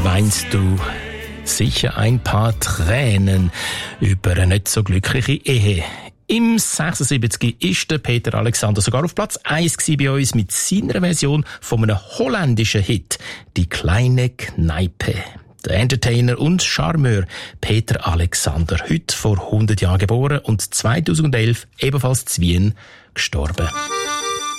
weinst du sicher ein paar Tränen über eine nicht so glückliche Ehe. Im 76 ist der Peter Alexander sogar auf Platz 1 bei uns mit seiner Version von einem holländischen Hit, «Die kleine Kneipe». Der Entertainer und Charmeur Peter Alexander, heute vor 100 Jahren geboren und 2011 ebenfalls in Wien gestorben.